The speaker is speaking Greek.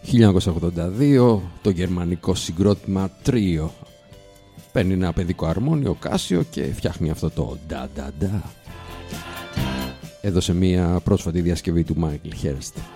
1982 το γερμανικό συγκρότημα Trio παίρνει ένα παιδικό αρμόνιο Casio και φτιάχνει αυτό το da da da. Έδωσε μια πρόσφατη διασκευή του Michael Hirst.